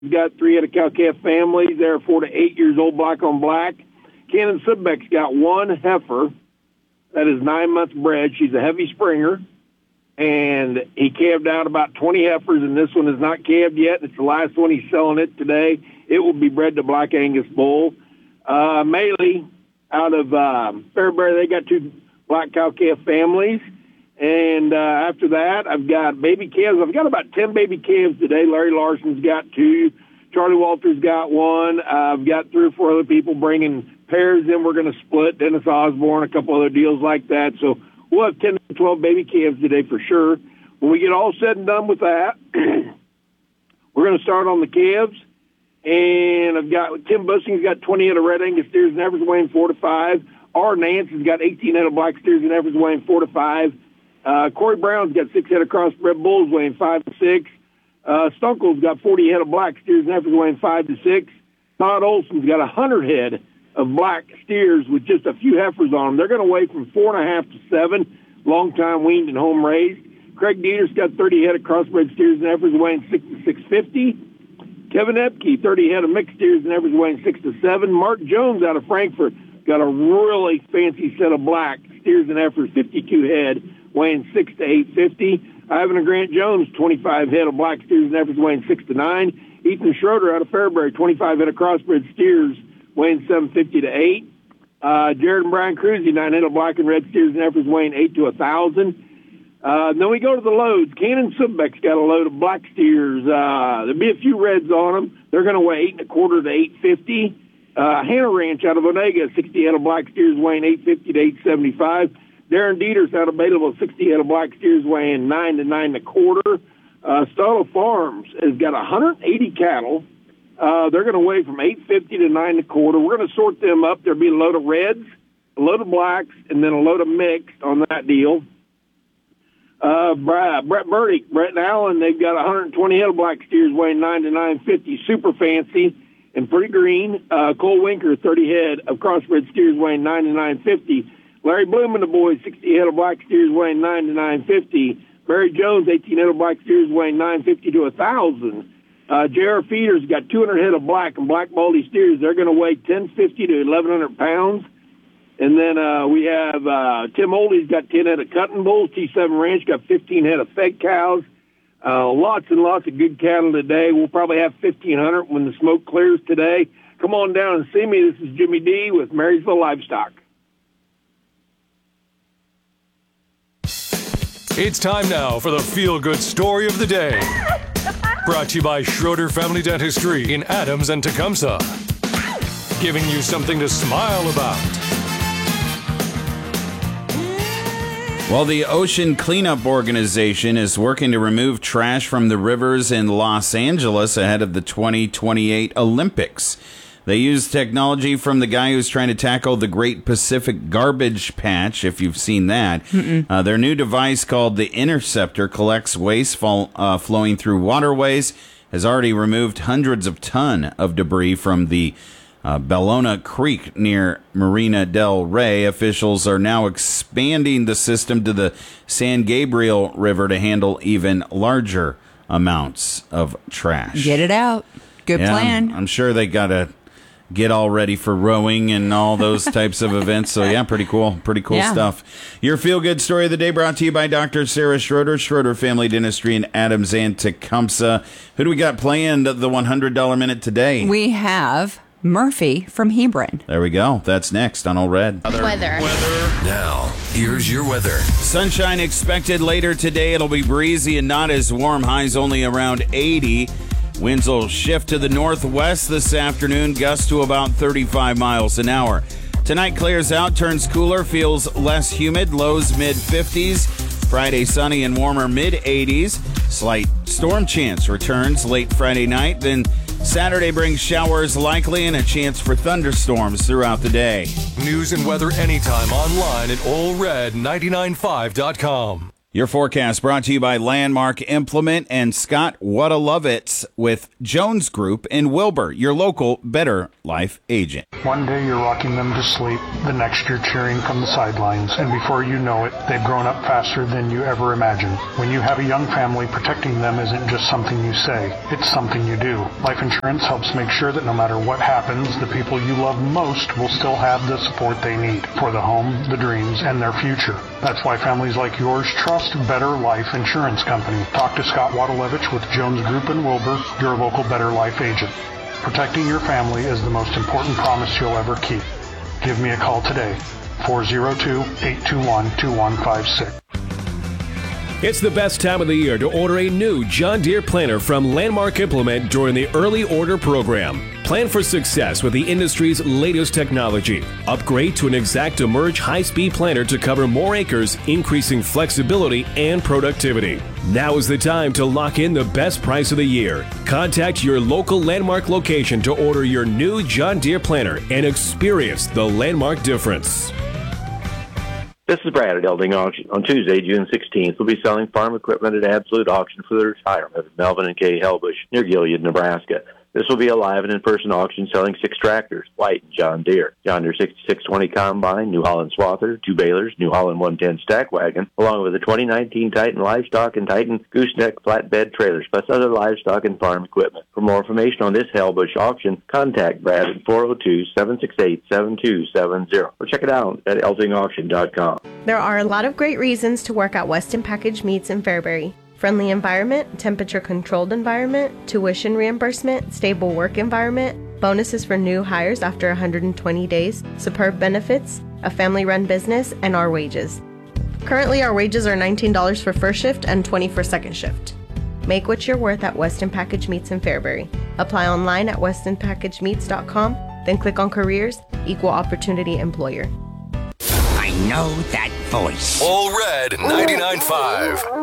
We've got 3 head of cow-calf families. They're 4 to 8 years old, black on black. Cannon Subbeck's got 1 heifer that is 9 months bred. She's a heavy springer, and he calved out about 20 heifers, and this one is not calved yet. It's the last one. He's selling it today. It will be bred to Black Angus bull. Maley out of Fairbury, they got 2 black cow-calf families. And after that, I've got baby calves. I've got about 10 baby calves today. Larry Larson's got 2. Charlie Walters got 1. I've got 3 or 4 other people bringing pairs in. We're going to split. Dennis Osborne, a couple other deals like that. So we'll have 10 to 12 baby calves today for sure. When we get all said and done with that, we're going to start on the calves. And I've got Tim Bussing's got 20 head of red Angus steers and heifers weighing 4 to 5. R. Nance has got 18 head of black steers and heifers weighing 4 to 5. Corey Brown's got 6 head of crossbred bulls weighing 5 to 6. Stunkel's got 40 head of black steers and heifers weighing 5 to 6. Todd Olson's got 100 head of black steers with just a few heifers on them. They're going to weigh from 4.5 to 7, long time weaned and home raised. Craig Dieter's got 30 head of crossbred steers and heifers weighing 6 to 650. Kevin Epke, 30 head of mixed steers and heifers weighing 6 to 7. Mark Jones out of Frankfurt got a really fancy set of black steers and heifers, 52 head, weighing 6 to 850. Ivan and Grant Jones, 25 head of black steers and heifers weighing 6 to 9. Ethan Schroeder out of Fairbury, 25 head of crossbred steers weighing 750 to 8. Jared and Brian Cruzy, 9 head of black and red steers and heifers weighing 8 to 1,000. Then we go to the loads. Cannon Subbeck's got a load of black steers. There'll be a few reds on them. They're going to weigh 8.25 to 850. Hannah Ranch out of Onega, 60 head of black steers weighing 850 to 875. Darren Dieter's out of Bayleville, 60 head of black steers weighing 9 to 9.25. Stottle Farms has got 180 cattle. They're going to weigh from 850 to 9.25. We're going to sort them up. There'll be a load of reds, a load of blacks, and then a load of mixed on that deal. Brett Burdick, Brett and Allen, they've got 120 head of black steers weighing 9 to 950, super fancy and pretty green. Cole Winker, 30 head of crossbred steers weighing 9 to 950. Larry Bloom and the boys, 60 head of black steers weighing 9 to 950. Barry Jones, 18 head of black steers weighing 950 to 1,000. J.R. Feeder's got 200 head of black and black baldy steers. They're going to weigh 1,050 to 1,100 pounds. And then we have Tim Oldie's got 10 head of cutting bulls. T7 Ranch got 15 head of fed cows. Lots and lots of good cattle today. We'll probably have 1,500 when the smoke clears today. Come on down and see me. This is Jimmy D with Marysville Livestock. It's time now for the feel-good story of the day. Brought to you by Schroeder Family Dentistry in Adams and Tecumseh. Giving you something to smile about. Well, the Ocean Cleanup Organization is working to remove trash from the rivers in Los Angeles ahead of the 2028 Olympics. They use technology from the guy who's trying to tackle the Great Pacific Garbage Patch, if you've seen that. Their new device called the Interceptor collects waste flowing through waterways, has already removed hundreds of tons of debris from the Bellona Creek near Marina del Rey. Officials are now expanding the system to the San Gabriel River to handle even larger amounts of trash. Get it out. Good plan. I'm sure they got to get all ready for rowing and all those types of events. So, yeah, pretty cool stuff. Your feel-good story of the day brought to you by Dr. Sarah Schroeder, Schroeder Family Dentistry in Adams and Tecumseh. Who do we got playing the $100 Minute today? We have Murphy from Hebron. There we go. That's next on All Red. Weather. Now, here's your weather. Sunshine expected later today. It'll be breezy and not as warm. Highs only around 80. Winds will shift to the northwest this afternoon, gusts to about 35 miles an hour. Tonight clears out, turns cooler, feels less humid, lows mid-50s. Friday sunny and warmer mid-80s. Slight storm chance returns late Friday night. Then Saturday brings showers likely and a chance for thunderstorms throughout the day. News and weather anytime online at allred995.com. Your forecast brought to you by Landmark Implement and Scott Wadalovitz with Jones Group in Wilbur, your local Better Life agent. One day you're rocking them to sleep, the next you're cheering from the sidelines, and before you know it, they've grown up faster than you ever imagined. When you have a young family, protecting them isn't just something you say, it's something you do. Life insurance helps make sure that no matter what happens, the people you love most will still have the support they need for the home, the dreams, and their future. That's why families like yours trust Better Life Insurance Company. Talk to Scott Wadalovich with Jones Group in Wilbur, your local Better Life agent. Protecting your family is the most important promise you'll ever keep. Give me a call today, 402-821-2156. It's the best time of the year to order a new John Deere planter from Landmark Implement during the early order program. Plan for success with the industry's latest technology. Upgrade to an Exact Emerge high-speed planter to cover more acres, increasing flexibility and productivity. Now is the time to lock in the best price of the year. Contact your local Landmark location to order your new John Deere planter and experience the Landmark difference. This is Brad at Elding Auction. On Tuesday, June 16th, we'll be selling farm equipment at absolute auction for the retirement of Melvin and Kay Helbush near Gilead, Nebraska. This will be a live and in-person auction selling 6 tractors, White and John Deere, John Deere 6620 Combine, New Holland Swather, 2 balers, New Holland 110 Stack Wagon, along with the 2019 Titan Livestock and Titan Gooseneck Flatbed Trailers, plus other livestock and farm equipment. For more information on this Helbush auction, contact Brad at 402-768-7270 or check it out at eldingauction.com. There are a lot of great reasons to work at Weston Package Meats in Fairbury. Friendly environment, temperature-controlled environment, tuition reimbursement, stable work environment, bonuses for new hires after 120 days, superb benefits, a family-run business, and our wages. Currently, our wages are $19 for first shift and $20 for second shift. Make what you're worth at Weston Package Meats in Fairbury. Apply online at westonpackagemeats.com, then click on Careers, Equal Opportunity Employer. I know that voice. All Red 99.5.